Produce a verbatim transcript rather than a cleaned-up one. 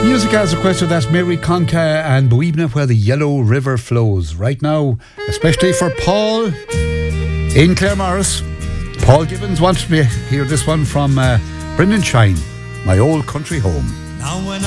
Music as requested, that's Mary Conca and Buibna, Where the Yellow River Flows. Right now, especially for Paul in Claremorris. Paul Gibbons wants me to hear this one from uh, Brendan Shine, My Old Country Home. Now when